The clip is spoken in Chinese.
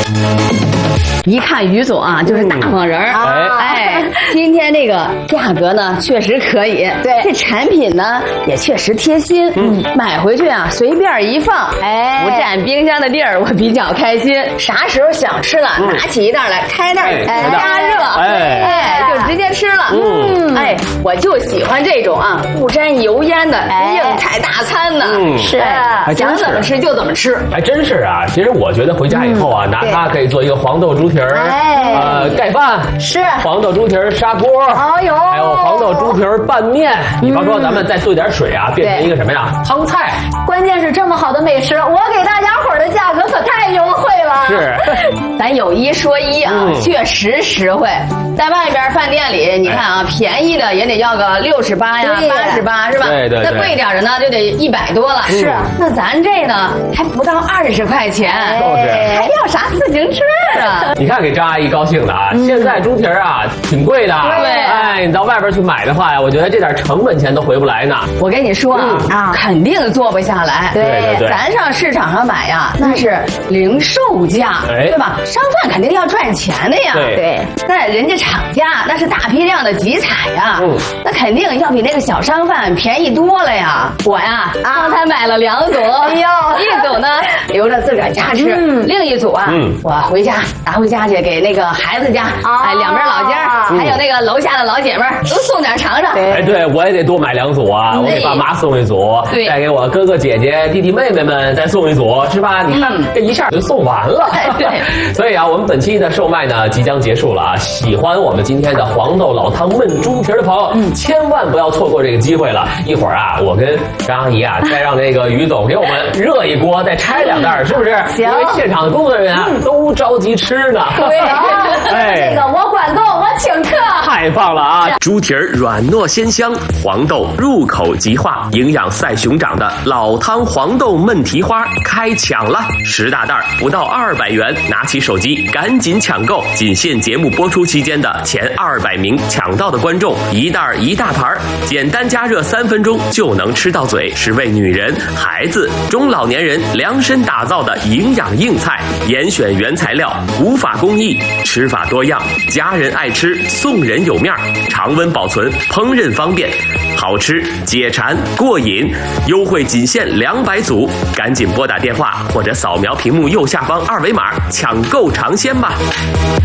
一看于总啊，就是大方人儿。哎，今天这个价格呢，确实可以。 对， 这产品呢也确实贴心。买回去啊，随便一放，不占冰箱的地儿，我比较开心。啥时候想吃了，拿起一袋来，开袋加热，就直接吃了。我就喜欢这种啊，不沾油烟的硬菜大餐呢。是，想怎么吃就怎么吃。 还真是啊，其实我觉得回家以后啊，拿它可以做一个黄豆猪蹄儿，盖饭， 是黄豆猪蹄儿砂锅，还有黄豆猪蹄儿拌面。比方说咱们再兑点水啊，变成一个什么呀？汤菜。 关键是这么好的美食，我给大家伙儿的价格可太优惠了。 是， 咱有一说一啊，确实实惠。在外边饭店里，你看啊，便宜的也得要个68呀、88是吧？ 对。 那贵点的呢，就得100多了。 是， 那咱这呢，还不到20块钱，还要啥自行车啊？ 你看给张阿姨高兴的啊！现在猪蹄儿啊挺贵的， 对， 你到外边去买的话呀，我觉得这点成本钱都回不来呢。 我跟你说啊，肯定做不下来。 对， 咱上市场上买呀，那是零售价，对吧？商贩肯定要赚钱的呀。 对， 那人家厂家那是大批量的集采呀，那肯定要比那个小商贩便宜多了呀。我呀，刚才买了2组，一组呢留着自个儿家吃，另一组啊，我回家拿回家去给那个孩子家，两边老家，还有那个楼下的老姐妹都送点尝尝。 对，我也得多买2组啊，我给爸妈送一组，再给我哥哥姐姐、弟弟妹妹们再送一组，是吧？你看这一下就送完了。对，所以啊，我们本期的售卖呢即将结束了啊！喜欢我们今天的黄豆老汤焖猪蹄的朋友，千万不要错过这个机会了。一会儿啊，我跟张阿姨啊，再让这个于总给我们热一锅，再拆2袋，是不是？因为现场的工作人员啊都着急吃呢。 对，这个我管够，我请客。 太棒了啊！猪蹄儿软糯鲜香，黄豆入口即化，营养赛熊掌的老汤黄豆焖蹄花开抢了，10大袋不到200元，拿起手机赶紧抢购，仅限节目播出期间的前200名抢到的观众，1袋1大盘，简单加热3分钟就能吃到嘴，是为女人、孩子、中老年人量身打造的营养硬菜，严选原材料，古法工艺，吃法多样，家人爱吃，送人有面，常温保存，烹饪方便，好吃解馋过瘾，优惠仅限200组，赶紧拨打电话或者扫描屏幕右下方2维码抢购尝鲜吧。